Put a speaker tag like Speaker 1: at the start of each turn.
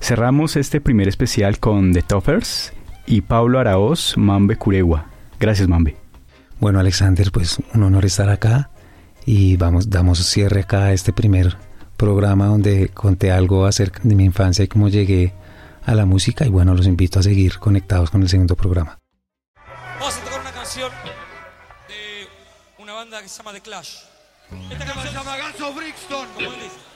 Speaker 1: Cerramos este primer especial con The Toffers y Pablo Araoz, Mambe Curegua. Gracias, Mambe.
Speaker 2: Bueno, Alexander, pues un honor estar acá y damos cierre acá a este primer programa donde conté algo acerca de mi infancia y cómo llegué a la música, y bueno, los invito a seguir conectados con el segundo programa.
Speaker 3: Vamos a tocar una canción de una banda que se llama The Clash. Esta canción se llama Guns of Brixton. ¿Cómo dice?